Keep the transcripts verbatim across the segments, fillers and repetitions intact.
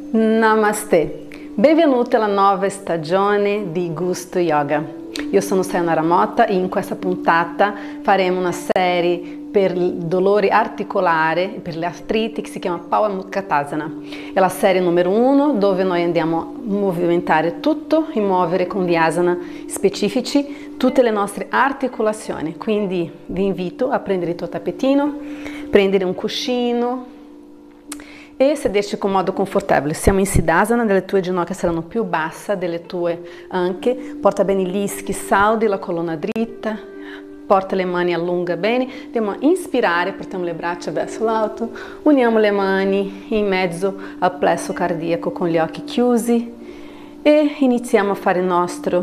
Namastê! Benvenuti alla nuova stagione di Gusto Yoga. Io sono Sayonara Motta e in questa puntata faremo una serie per il dolore articolare, per le artriti, che si chiama Pawa Mukhatasana. È la serie numero uno dove noi andiamo a movimentare tutto e muovere con gli asana specifici tutte le nostre articolazioni. Quindi vi invito a prendere il tuo tappetino, prendere un cuscino e sederci con modo confortevole. Siamo in Siddhasana, le tue ginocchia saranno più basse delle tue anche. Porta bene gli ischi saldi, la colonna dritta, porta le mani, allunga bene. Andiamo a inspirare, portiamo le braccia verso l'alto, uniamo le mani in mezzo al plesso cardiaco con gli occhi chiusi e iniziamo a fare il nostro,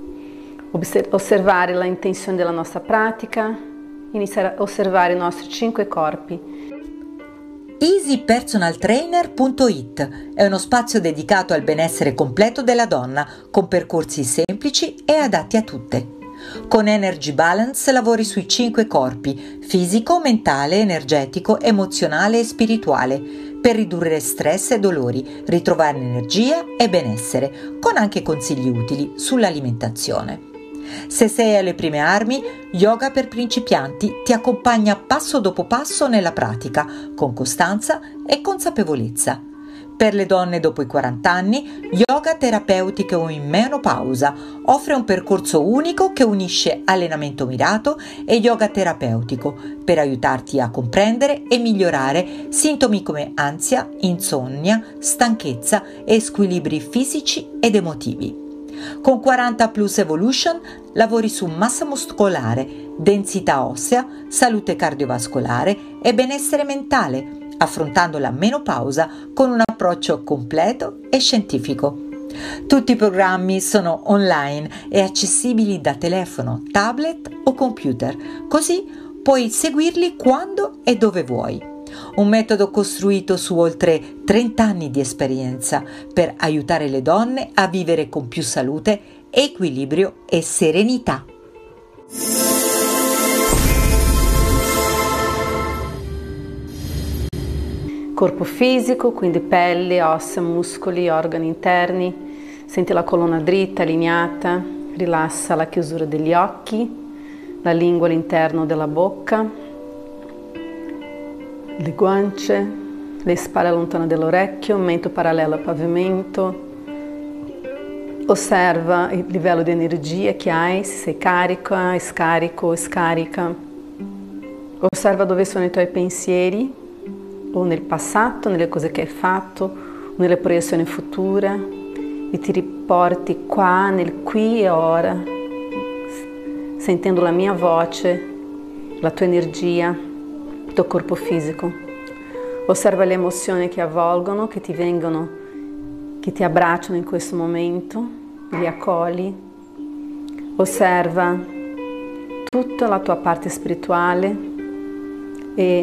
osservare la intenzione della nostra pratica, iniziare a osservare i nostri cinque corpi. easy personal trainer punto it è uno spazio dedicato al benessere completo della donna, con percorsi semplici e adatti a tutte. Con Energy Balance lavori sui cinque corpi: fisico, mentale, energetico, emozionale e spirituale, per ridurre stress e dolori, ritrovare energia e benessere, con anche consigli utili sull'alimentazione. Se sei alle prime armi, Yoga per principianti ti accompagna passo dopo passo nella pratica, con costanza e consapevolezza. Per le donne dopo i quaranta anni, Yoga terapeutico o in menopausa offre un percorso unico che unisce allenamento mirato e yoga terapeutico per aiutarti a comprendere e migliorare sintomi come ansia, insonnia, stanchezza e squilibri fisici ed emotivi. Con quaranta plus Evolution lavori su massa muscolare, densità ossea, salute cardiovascolare e benessere mentale, affrontando la menopausa con un approccio completo e scientifico. Tutti i programmi sono online e accessibili da telefono, tablet o computer, così puoi seguirli quando e dove vuoi. Un metodo costruito su oltre trenta anni di esperienza per aiutare le donne a vivere con più salute, equilibrio e serenità. Corpo fisico, quindi pelle, ossa, muscoli, organi interni. Senti la colonna dritta, allineata, rilassa la chiusura degli occhi, la lingua all'interno della bocca, le guance, le spalle lontane dall'orecchio, mento parallelo al pavimento. Osserva il livello di energia che hai, se sei carica, scarico, scarica. Osserva dove sono i tuoi pensieri, o nel passato, nelle cose che hai fatto, o nelle proiezioni future, e ti riporti qua, nel qui e ora, sentendo la mia voce, la tua energia, il tuo corpo fisico. Osserva le emozioni che avvolgono, che ti vengono, che ti abbracciano in questo momento, li accogli. Osserva tutta la tua parte spirituale e